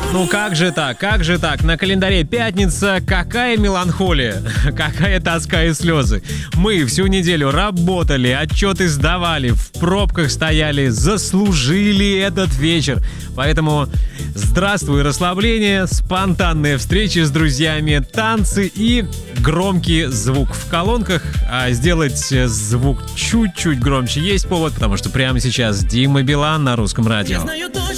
Ну как же так, как же так? На календаре пятница, какая меланхолия, какая тоска и слезы. Мы всю неделю работали, отчеты сдавали, в пробках стояли, заслужили этот вечер. Поэтому здравствуй, расслабление, спонтанные встречи с друзьями, танцы и громкий звук в колонках. А сделать звук чуть-чуть громче есть повод, потому что прямо сейчас Дима Билан на Русском радио. Я знаю точно,